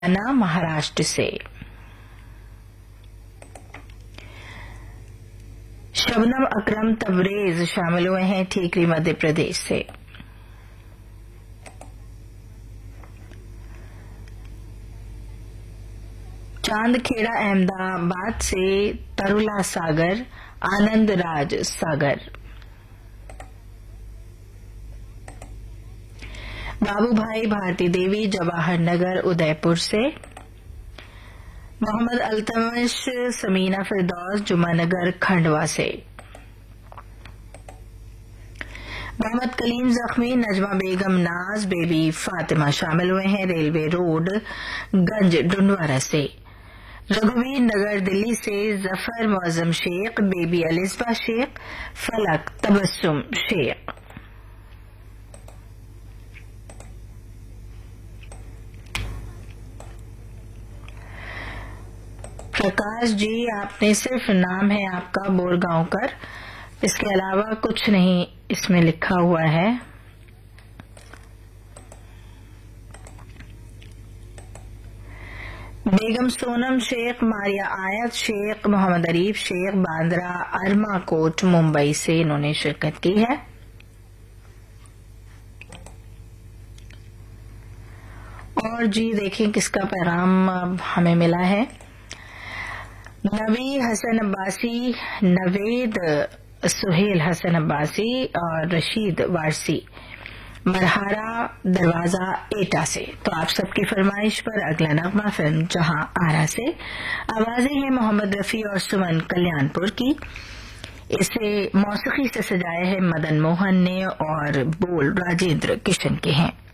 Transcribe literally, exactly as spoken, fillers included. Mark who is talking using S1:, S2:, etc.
S1: ना महाराष्ट्र से। शबनम अकरम तबरेज शामिल हुए हैं ठीकरी मध्य प्रदेश से। चांदखेड़ा अहमदाबाद से तरुला सागर आनंद राज सागर। बाबू भाई भारती देवी जवाहर नगर उदयपुर से। मोहम्मद अल्तमश समीना फिरदौस जुमानगर खंडवा से। मोहम्मद कलीम जख्मी नजमा बेगम नाज बेबी फातिमा शामिल हुए हैं रेलवे रोड गंज डुंडवारा से। रघुवीर नगर दिल्ली से जफर मौजम शेख बेबी अलिस्बा शेख फलक तबस्सुम शेख। प्रकाश जी, आपने सिर्फ नाम है आपका बोरगांव कर, इसके अलावा कुछ नहीं इसमें लिखा हुआ है। बेगम सोनम शेख मारिया आयत शेख मोहम्मद अरीफ शेख बांद्रा अरमा कोट मुंबई से इन्होंने शिरकत की है। और जी देखें किसका पैगाम हमें मिला है। नवी हसन अब्बासी, नवेद सुहेल हसन अब्बासी और रशीद वारसी मरहारा दरवाजा एटा से। तो आप सबकी फरमाइश पर अगला नगमा फिल्म जहां आरा से आवाजें हैं मोहम्मद रफी और सुमन कल्याणपुर की। इसे मौसीकी से सजाया है मदन मोहन ने और बोल राजेंद्र किशन के हैं।